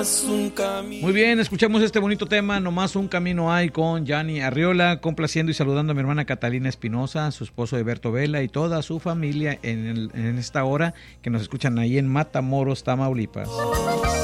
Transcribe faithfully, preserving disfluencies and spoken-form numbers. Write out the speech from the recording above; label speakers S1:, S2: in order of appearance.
S1: más un camino.
S2: Muy bien, escuchamos este bonito tema, Nomás un camino hay, con Gianni Arriola, complaciendo y saludando a mi hermana Catalina Espinosa, su esposo Eberto Vela y toda su familia en, el, en esta hora que nos escuchan ahí en Matamoros, Tamaulipas.